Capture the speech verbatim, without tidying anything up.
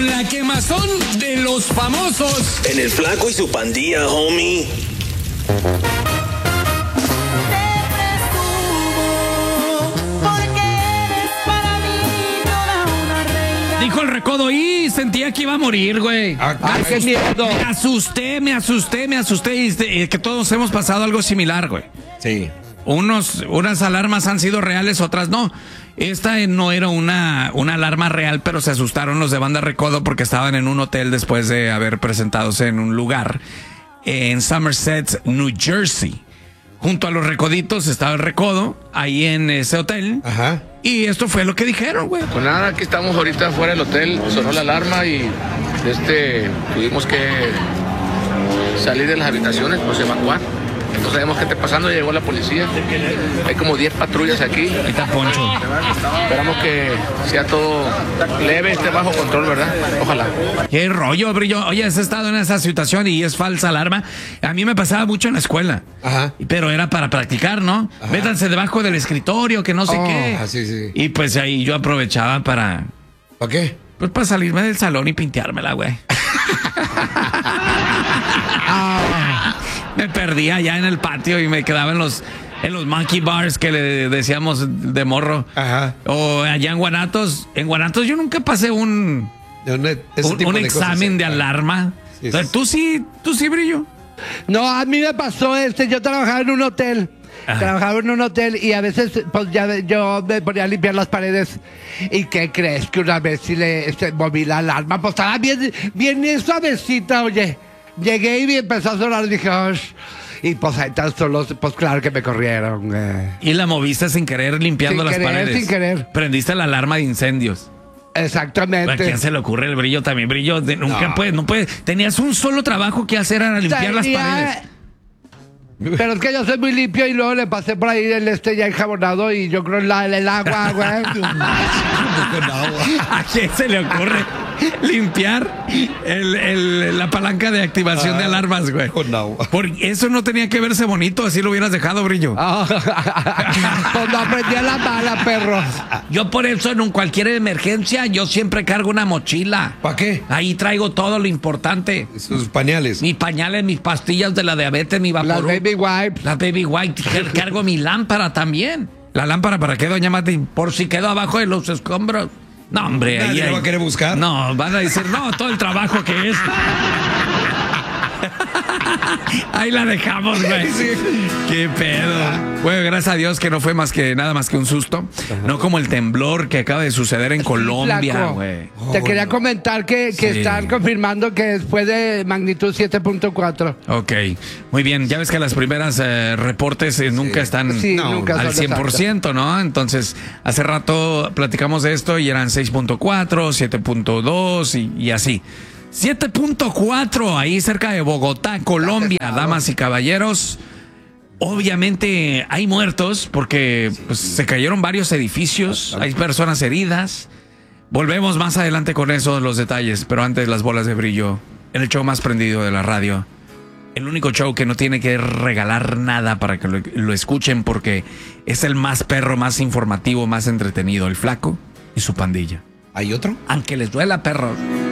con la quemazón de los famosos. En el Flaco y su pandilla, homie. Dijo el Recodo y sentía que iba a morir, güey. Ah, ¡Ay, qué miedo! Me asusté, me asusté, me asusté. Y este, que todos hemos pasado algo similar, güey. Sí. Unos, unas alarmas han sido reales, otras no. Esta no era una, una alarma real, pero se asustaron los de Banda Recodo porque estaban en un hotel después de haber presentadose en un lugar en Somerset, New Jersey. Junto a los Recoditos estaba el Recodo, ahí en ese hotel. Ajá. Y esto fue lo que dijeron, güey. Pues nada, aquí estamos ahorita fuera del hotel, sonó la alarma y este tuvimos que salir de las habitaciones, pues evacuar. No sabemos qué está pasando, llegó la policía. Hay como diez patrullas aquí. Ahí está Poncho. Esperamos que sea todo leve, esté bajo control, ¿verdad? Ojalá. Qué rollo, Brillo. Oye, has estado en esa situación y es falsa alarma. A mí me pasaba mucho en la escuela. Ajá. Pero era para practicar, ¿no? Ajá. Métanse debajo del escritorio, que no sé Oh, qué. sí, sí. Y pues ahí yo aprovechaba para... ¿Para qué? Pues para salirme del salón y pinteármela, güey. Me perdía allá en el patio y me quedaba en los, en los monkey bars que le decíamos de morro. Ajá. O allá en Guanatos. En Guanatos yo nunca pasé un, Un, ese un, tipo un de examen cosas, de ¿eh? alarma. Sí, O sea, sí. tú sí, tú sí, Brillo. No, a mí me pasó este, yo trabajaba en un hotel. Ajá. Trabajaba en un hotel y a veces pues ya yo me ponía a limpiar las paredes. ¿Y qué crees? Que una vez sí le este, moví la alarma, pues estaba bien, bien suavecita, oye. Llegué y empezó a sonar y dije, "Osh". Y pues ahí tan solo, pues claro que me corrieron. Eh. Y la moviste sin querer limpiando Sin las querer, paredes. sin querer. Prendiste la alarma de incendios. ¿A Exactamente. quién se le ocurre el Brillo también? Brillo, de- nunca No. puede, no puede. Tenías un solo trabajo que hacer, era limpiar las Tenía- paredes. Pero es que yo soy muy limpio y luego le pasé por ahí el este ya enjabonado y yo creo la, el agua, güey. Con agua. ¿A quién se le ocurre limpiar el, el- la palanca de activación de alarmas, güey? Con agua. Por eso no tenía que verse bonito, así lo hubieras dejado, Brillo. Ah, pues no aprendí a la mala, perro. Yo por eso en un cualquier emergencia yo siempre cargo una mochila. ¿Para qué? Ahí traigo todo lo importante. Sus pañales. Mis pañales, mis pastillas de la diabetes, mi Las vaporú. baby wipes. La baby white. Cargo mi lámpara también. ¿La lámpara para qué, doña Mati? Por si quedó abajo de los escombros. No, hombre. Nadie ahí le hay- va a querer buscar. No, van a decir, no, todo el trabajo que es. Ahí la dejamos, güey. Qué pedo. Bueno, gracias a Dios que no fue más que nada más que un susto. No como el temblor que acaba de suceder en Colombia, Flaco. güey. Te Oh, quería no. comentar que, que Sí. están confirmando que fue de magnitud siete punto cuatro. Ok, muy bien. Ya ves que las primeras eh, reportes eh, nunca están Sí, No, nunca son al cien por ciento, ¿no? Entonces, hace rato platicamos de esto y eran seis punto cuatro, siete punto dos y, y así. siete punto cuatro ahí cerca de Bogotá, Colombia, damas y caballeros. Obviamente hay muertos porque pues, se cayeron varios edificios, hay personas heridas. Volvemos más adelante con eso, los detalles, pero antes las bolas de brillo. En el show más prendido de la radio. El único show que no tiene que regalar nada para que lo, lo escuchen porque es el más perro, más informativo, más entretenido. El Flaco y su pandilla. ¿Hay otro? Aunque les duela, perros.